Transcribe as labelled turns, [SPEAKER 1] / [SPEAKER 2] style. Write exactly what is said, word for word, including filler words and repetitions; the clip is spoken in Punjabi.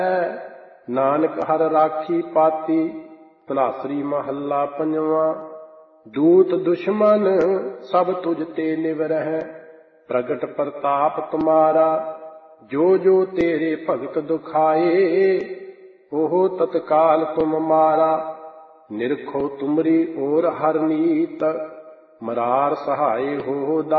[SPEAKER 1] ਨਾਨਕ ਹਰ ਰਾਖੀ ਪਾਤੀ। ਧਨਾਸਰੀ ਮਹੱਲਾ ਪੰਜਵਾਂ। ਦੂਤ ਦੁਸ਼ਮਨ ਸਭ ਤੁਝ ਤੇ ਨਿਵਰਹਿ, ਪ੍ਰਗਟ ਪ੍ਰਤਾਪ ਤੁਮਾਰਾ। ਜੋ ਜੋ ਤੇਰੇ ਭਗਤ ਦੁਖਾਏ, ਉਹ ਤਤਕਾਲ ਤੁਮ ਮਾਰਾ। ਨਿਰਖੋ ਤੁਮਰੀ ਓਰ ਹਰ ਨੀਤ, ਮਰਾਰ ਸਹਾਏ ਹੋ